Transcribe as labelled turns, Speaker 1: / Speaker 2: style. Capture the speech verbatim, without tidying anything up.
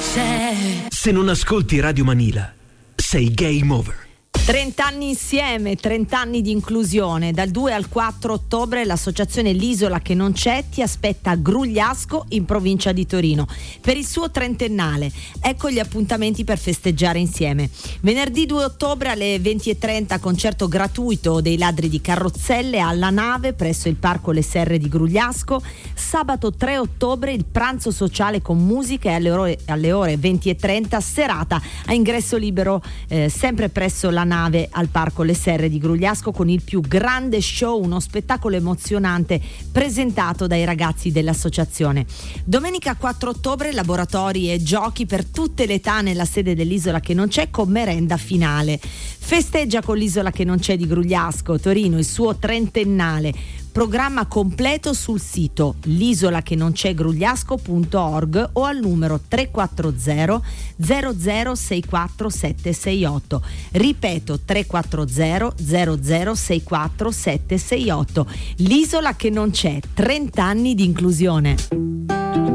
Speaker 1: c'è.
Speaker 2: Se non ascolti Radio Manila, sei game over.
Speaker 3: trenta anni insieme, trenta anni di inclusione. Dal due al quattro ottobre l'associazione L'Isola che non c'è ti aspetta a Grugliasco in provincia di Torino per il suo trentennale. Ecco gli appuntamenti per festeggiare insieme. Venerdì due ottobre alle venti e trenta concerto gratuito dei Ladri di Carrozzelle alla Nave presso il Parco Le Serre di Grugliasco. Sabato tre ottobre il pranzo sociale con musica e alle ore, alle ore venti e trenta serata a ingresso libero eh, sempre presso la Nave al Parco Le Serre di Grugliasco con il più grande show, uno spettacolo emozionante presentato dai ragazzi dell'associazione. Domenica quattro ottobre laboratori e giochi per tutte le età nella sede dell'Isola che non c'è con merenda finale. Festeggia con l'Isola che non c'è di Grugliasco, Torino, il suo trentennale. Programma completo sul sito l'isola che non c'è grugliasco punto org o al numero tre quattro zero zero zero sei quattro sette sei otto. Ripeto tre quattro zero zero zero sei quattro sette sei otto. L'Isola che non c'è, trenta anni di inclusione.